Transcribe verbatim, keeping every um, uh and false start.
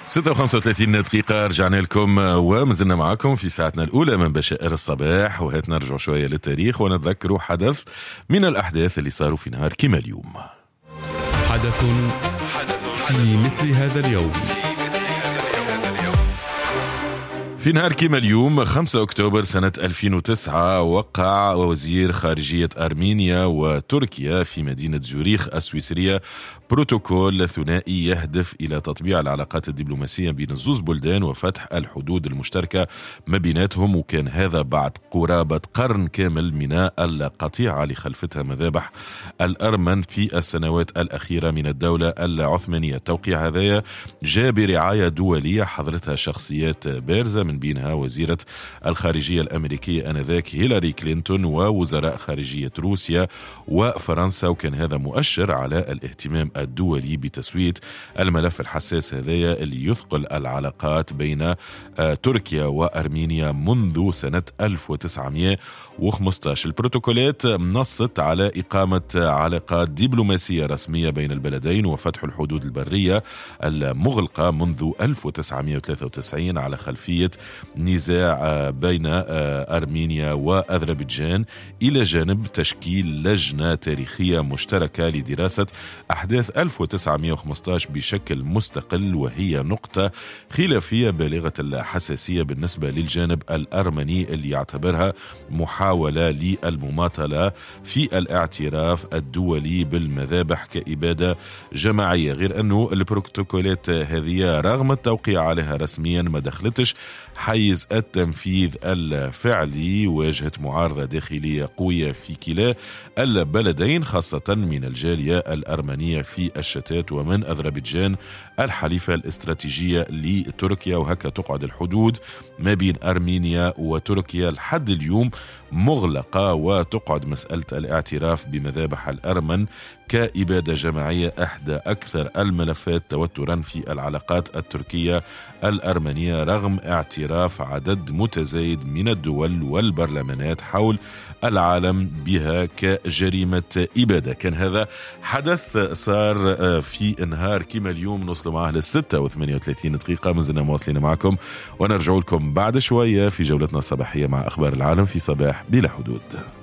ستة وخمسة وثلاثين دقيقة رجعنا لكم ومازلنا معكم في ساعتنا الأولى من بشائر الصباح، وهات نرجع شوية للتاريخ ونتذكروا حدث من الأحداث اللي صاروا في نهار كيما اليوم. حدث في مثل هذا اليوم. في نهار كيما اليوم خمسة أكتوبر سنة ألفين وتسعة وقع وزير خارجية أرمينيا وتركيا في مدينة زوريخ السويسرية بروتوكول ثنائي يهدف إلى تطبيع العلاقات الدبلوماسية بين الزوز بلدان وفتح الحدود المشتركة ما بيناتهم، وكان هذا بعد قرابة قرن كامل من القطيعة اللي خلفتها مذابح الأرمن في السنوات الأخيرة من الدولة العثمانية. التوقيع هذا جاء برعاية دولية حضرتها شخصيات بارزة، من بينها وزيرة الخارجية الأمريكية آنذاك هيلاري كلينتون ووزراء خارجية روسيا وفرنسا، وكان هذا مؤشر على الاهتمام الدولي بتسوية الملف الحساس هذايا اللي يثقل العلاقات بين تركيا وأرمينيا منذ سنة ألف وتسعمائة وخمسة عشر. البروتوكولات نصت على إقامة علاقات دبلوماسية رسمية بين البلدين وفتح الحدود البرية المغلقة منذ ألف وتسعمائة وثلاثة وتسعين على خلفية نزاع بين أرمينيا وأذربيجان، إلى جانب تشكيل لجنة تاريخية مشتركة لدراسة أحداث ألف وتسعمائة وخمسة عشر بشكل مستقل، وهي نقطة خلافية بالغة الحساسية بالنسبة للجانب الأرمني اللي يعتبرها محاولة للمماطلة في الاعتراف الدولي بالمذابح كإبادة جماعية. غير أنه البروتوكولات هذه رغم التوقيع عليها رسميا ما دخلتش حيز التنفيذ الفعلي، واجهت معارضة داخلية قوية في كلا البلدين، خاصة من الجالية الأرمنية في الشتات ومن أذربيجان الحليفة الاستراتيجية لتركيا. وهكا تقعد الحدود ما بين أرمينيا وتركيا لحد اليوم مغلقة، وتقعد مسألة الاعتراف بمذابح الأرمن كإبادة جماعية إحدى أكثر الملفات توترا في العلاقات التركية الأرمنية، رغم اعتراف عدد متزايد من الدول والبرلمانات حول العالم بها كجريمة إبادة. كان هذا حدث صار في نهار كيما اليوم، نوصل معه للستة وثمانية وثلاثين دقيقة. منزلنا مواصلين معكم ونرجع لكم بعد شوية في جولتنا الصباحية مع أخبار العالم في صباح بلا حدود.